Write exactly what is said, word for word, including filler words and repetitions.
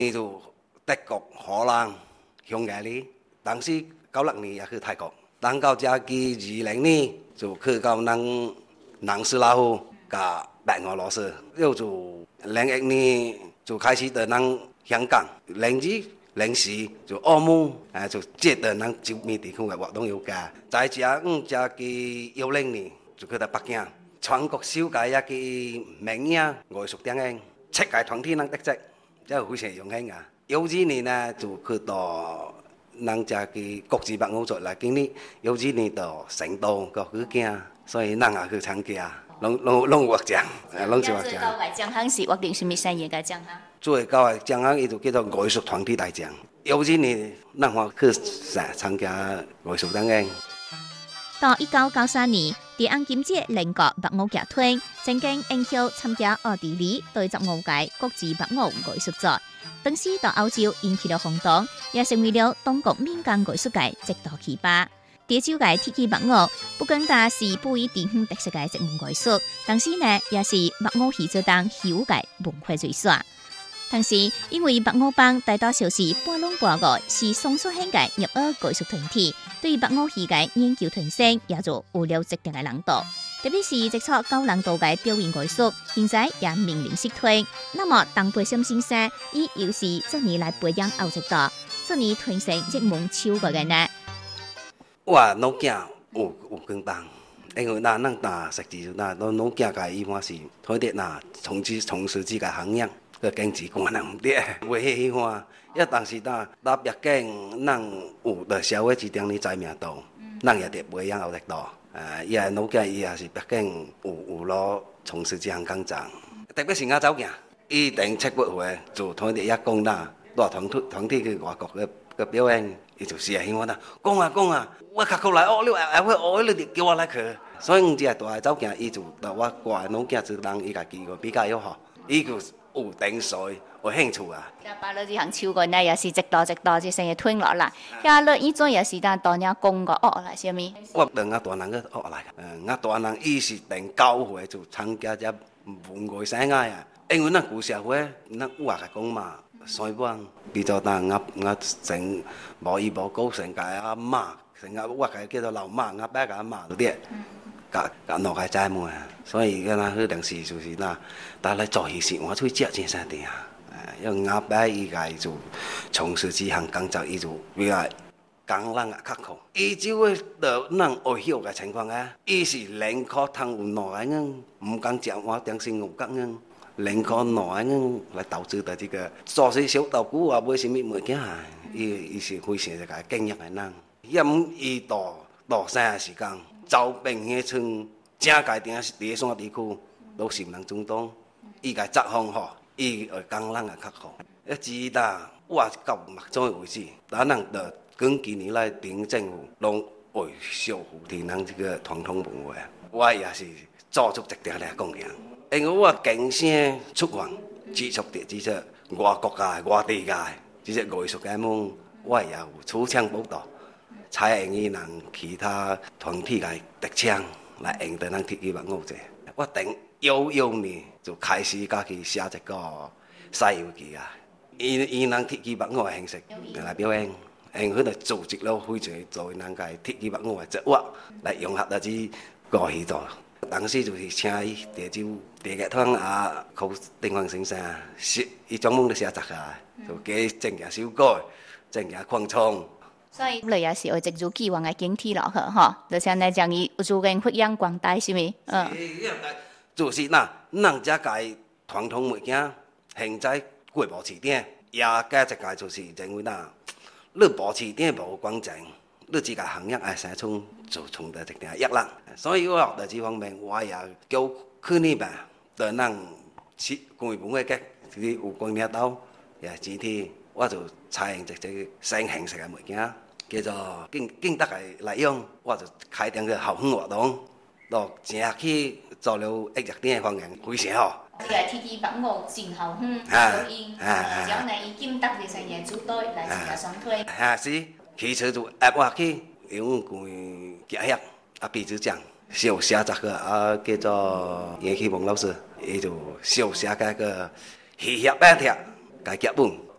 伊就德国、荷兰、匈牙利，当时九六年也去泰国，等到这期二零年就去到咱南斯拉夫甲白俄罗斯，又就零一年就开始在咱香港，零二零四就澳门，啊就接到咱周边地区的活动有加，在这五这期幺零年就去到北京，全国首届一个名影艺术电影，七届团体咱得奖。真係非常榮幸啊！有幾年呢就去到咱這個國際白俄節來經歷，有幾年到成都個去見，所以咱也去參加，攏攏攏獲獎，攏是獲獎。 最高嘅獎項是獲定什麼產業嘅獎項？ 最高嘅獎項伊就叫做藝術團體大獎。有幾年咱話去參加藝術電影。 到一九九三年，伫安金節聯國白俄劇團曾經應邀參加奧地利第十五屆國際白俄藝術節，當時到歐洲引起了轟動，也成為了當國民間藝術界一道奇葩。第九屆鐵器白俄不僅單是不以地方特色嘅一門藝術，同時呢也是白俄戲作當戲舞界文化最選。同時，因為白俄幫大多數是半聾半外，是雙數性嘅入學藝術團體，對白俄戲嘅研究提升也就有了一定嘅難度。特別是接觸高難度嘅表演藝術，現在也面臨衰退。那麼，當培生先生以又是這年來培養後一代，這年推升一門超過嘅呢？ 我老囝有有跟當，因為咱咱打實際咱老老囝個伊般是佢哋嗱從事從事這個行業。個經濟可能唔對，為喜歡，一但是咱咱畢竟咱有在社會之中的知名度，咱也得培養後一代。誒，伊個老囝伊也是畢竟有有攞從事這項工作，特別是我走囝，伊定七八歲就同哋一講啦，帶團體團體去外國嘅嘅表演，伊就試下喜歡啦，講啊講啊，我較過來學了，還會學了，你叫我來去。所以這大走囝，伊就到我掛老囝之人，伊個機會比較有效，伊就。有定水，有興趣啊！ 廿八歲行超過呢，也是直道直道，即成日吞落嚟。廿六依種也是但當日公個學來，係咪？ 我等我大人個學來，誒，我大人伊是定九歲就參加只文藝生涯啊。因為咱舊社會，咱話嚟講嘛，衰幫，比較但我我成無依無故成個阿媽，成個我係叫做老媽，我爸個阿媽嗰啲。甲甲落個債務啊，所以個那迄陣時就是那，但係做戲時我出去接真曬啲啊，因為阿伯伊個就從事這項工作，伊就比較工人啊較苦。伊就會到咱學曉嘅情況啊，伊是寧可通有兩個人，唔講講我當時有講人，寧可兩個人來投資到這個做些小豆腐啊，買什麼物件啊，伊伊是非常一個經驗嘅人，也唔伊到到啥時間。周邊迄村正界定是第山地區，都是人中東，伊個作風好，伊個工人也較好。一直到我到目前為止，咱人的近幾年來，頂政府攏會守護住咱這個傳統文化，我也是做出一定嘅貢獻。因為我經常出訪接觸的這些外國界、外地界這些藝術家們，我也有出槍報道。採用伊人其他團體嘅特長來用到咱鐵器白俄節。我等幺幺年就開始家己寫一個《西遊記》啊，伊伊人鐵器白俄嘅形式來表演，因佢哋組織了非常做咱個鐵器白俄嘅節目來融合到啲歌戲度。當時就是請伊地州地劇團啊，靠丁方先生寫，伊專門咧寫雜啊，就加整件小歌，整件擴充。 所以你也是會一如既往嘅警惕落去，嗬，就像你將伊做緊發揚光大，是咪？嗯。 就是嗱，咱這個傳統物件，現在過保持點，也加一個就是認為嗱，你保持點無公正，你這個行業愛生存就從得一定壓力。所以我學到這方面，我也叫去年吧，對咱設關於本嘅嘅，就是有關領導也指示。我就採用一個新形式嘅物件，叫做敬敬德嘅來用，我就開展個校園活動，到正去做了一日點嘅方面，非常好。 呢個鐵器白俄真校園表演，將嚟以敬德嘅成員組隊來參加雙推。 啊是，其實就壓我去用關結合啊，比如講小寫一個啊叫做葉啟蒙老師，伊就小寫個個戲劇版貼個劇本。